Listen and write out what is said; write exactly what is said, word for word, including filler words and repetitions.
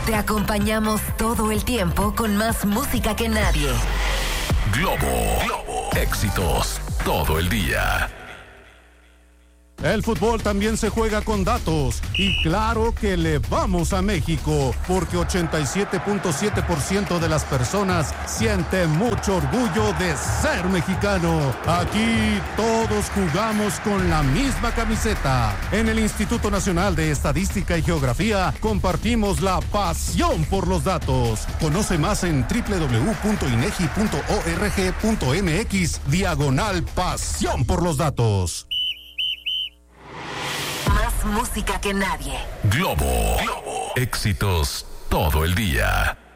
Te acompañamos todo el tiempo con más música que nadie. Globo, Globo, éxitos todo el día. El fútbol también se juega con datos y claro que le vamos a México porque ochenta y siete punto siete por ciento de las personas siente mucho orgullo de ser mexicano. Aquí todos jugamos con la misma camiseta. En el Instituto Nacional de Estadística y Geografía compartimos la pasión por los datos. Conoce más en doble u doble u doble u punto inegi punto org punto mx diagonal pasión por los datos. Más música que nadie. Globo, Globo, éxitos todo el día.